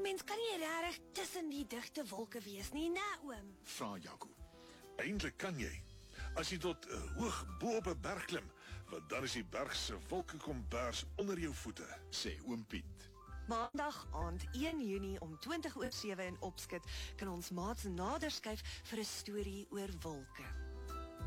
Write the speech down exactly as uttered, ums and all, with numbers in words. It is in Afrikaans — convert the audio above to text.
mens kan nie regtig tussen die digte wolke wees nie, né oom? Vra Jaco. Eintlik kan jy. As jy tot uh, hoog bo op 'n berg klim, want dan is die berg se wolkekombers onder jou voete, Sê oom Piet. Maandag aand een Junie om twintig oor sewe in Opskit kan ons maats nader skuif vir 'n storie oor wolke.